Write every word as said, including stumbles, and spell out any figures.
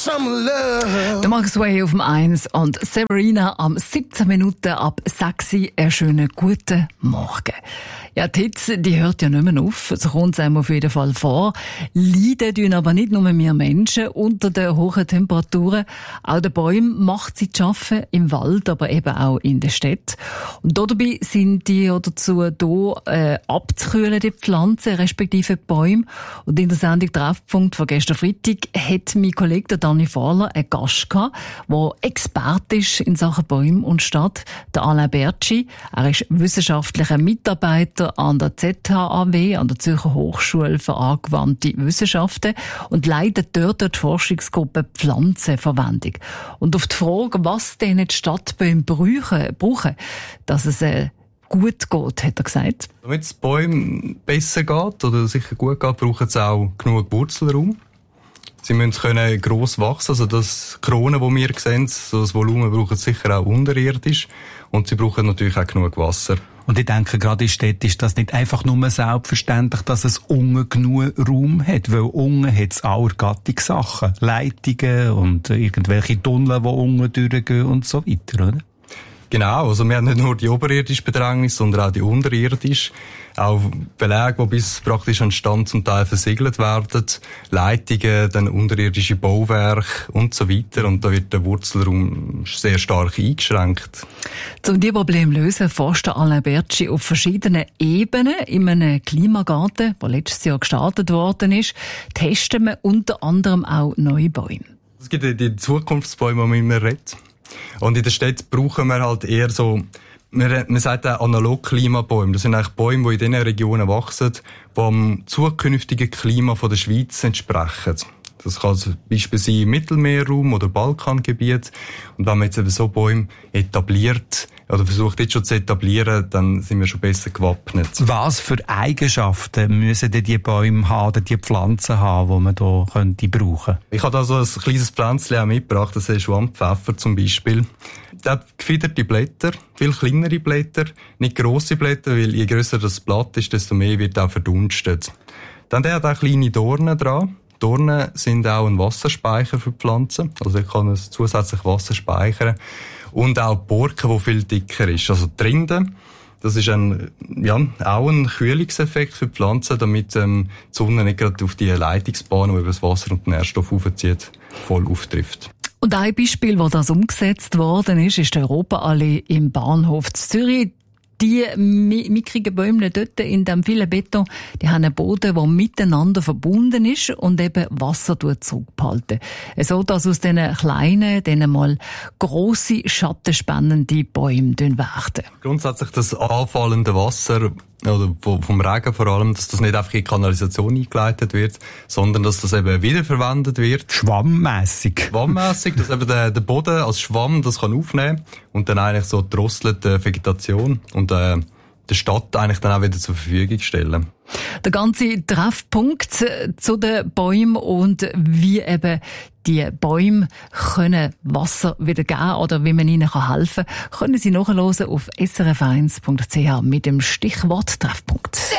some love. Der Maxway auf dem eins und Severina am siebzehn Minuten ab sechs Uhr. Einen schönen guten Morgen. Ja, die Hitze, die hört ja nicht mehr auf. So kommt es einem auf jeden Fall vor. Leiden tun aber nicht nur wir Menschen unter den hohen Temperaturen. Auch den Bäumen macht sie zu schaffen, im Wald, aber eben auch in der Stadt. Und dabei sind die ja dazu da, äh, abzukühlen, die Pflanzen, respektive die Bäume. Und in der Sendung Treffpunkt von gestern Freitag hat mein Kollege der Dani Fahler einen Gast gehabt, der Experte ist in Sachen Bäume und Stadt, der Alain Bertschi. Er ist wissenschaftlicher Mitarbeiter an der Z H A W, an der Zürcher Hochschule für angewandte Wissenschaften, und leitet dort die Forschungsgruppe Pflanzenverwendung. Und auf die Frage, was denn die Stadtbäume brauchen, brauchen, dass es äh, gut geht, hat er gesagt. Damit es Bäumen besser geht oder sicher gut geht, brauchen sie auch genug Wurzelraum. Sie müssen können gross wachsen, also das Kronen, das wir sehen, so das Volumen brauchen sie sicher auch unterirdisch. Und sie brauchen natürlich auch genug Wasser. Und ich denke, gerade in Städten ist das nicht einfach nur selbstverständlich, dass es unten genug Raum hat, weil unten hat es auch Gattungssachen, Leitungen und irgendwelche Tunnel, die unten durchgehen und so weiter, oder? Genau, also wir haben nicht nur die oberirdische Bedrängnis, sondern auch die unterirdische. Auch Belege, die bis praktisch an Stand zum Teil versiegelt werden, Leitungen, dann unterirdische Bauwerke und so weiter. Und da wird der Wurzelraum sehr stark eingeschränkt. Um dieses Problem zu lösen, forscht Alain Bertschi auf verschiedenen Ebenen. In einem Klimagarten, der letztes Jahr gestartet worden ist, testen wir unter anderem auch neue Bäume. Es gibt die Zukunftsbäume, die man immer redet. Und in der Stadt brauchen wir halt eher so, man, man sagt auch Analog-Klimabäume. Das sind eigentlich Bäume, die in den Regionen wachsen, die am zukünftigen Klima von der Schweiz entsprechen. Das kann zum Beispiel sein im Mittelmeerraum oder Balkangebiet. Und wenn man jetzt eben so Bäume etabliert, oder versucht jetzt schon zu etablieren, dann sind wir schon besser gewappnet. Was für Eigenschaften müssen denn die Bäume haben, oder die Pflanzen haben, die man hier könnte brauchen? Ich habe da so ein kleines Pflänzchen auch mitgebracht, das ist Schwammpfeffer zum Beispiel. Der hat gefiederte Blätter, viel kleinere Blätter, nicht grosse Blätter, weil je grösser das Blatt ist, desto mehr wird auch verdunstet. Dann der hat auch kleine Dornen dran. Dornen sind auch ein Wasserspeicher für die Pflanzen, also ich kann es zusätzlich Wasser speichern. Und auch die Borke, die viel dicker ist. Also die Rinde, das ist ein, ja, auch ein Kühlungseffekt für die Pflanzen, damit ähm, die Sonne nicht gerade auf die Leitungsbahn, die über das Wasser und den Nährstoff aufzieht, voll auftrifft. Und ein Beispiel, wo das umgesetzt worden ist, ist die Europaallee im Bahnhof Zürich. Die mickrigen Bäume dort in dem vielen Beton, die haben einen Boden, der miteinander verbunden ist und eben Wasser zurückhalten. So dass aus diesen kleinen, diesen mal grosse, schattenspendende Bäume werden. Grundsätzlich das anfallende Wasser, oder vom Regen vor allem, dass das nicht einfach in die Kanalisation eingeleitet wird, sondern dass das eben wiederverwendet wird. Schwammmässig. Schwammmässig, dass eben der, der Boden als Schwamm das kann aufnehmen und dann eigentlich so drosselte Vegetation und äh, der Stadt eigentlich dann auch wieder zur Verfügung stellen. Der ganze Treffpunkt zu den Bäumen und wie eben die Bäume können Wasser wieder geben oder wie man ihnen helfen kann, können Sie nachhören auf s r f eins punkt c h mit dem Stichwort Treffpunkt.